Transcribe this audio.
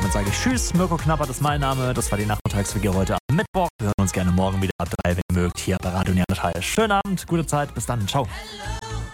damit sage ich Tschüss. Mirko Knappert ist mein Name. Das war die Nachmittags-WG heute am Mittwoch. Wir hören uns gerne morgen wieder ab 3, wenn ihr mögt, hier bei Radio Neandertal. Schönen Abend, gute Zeit. Bis dann. Ciao.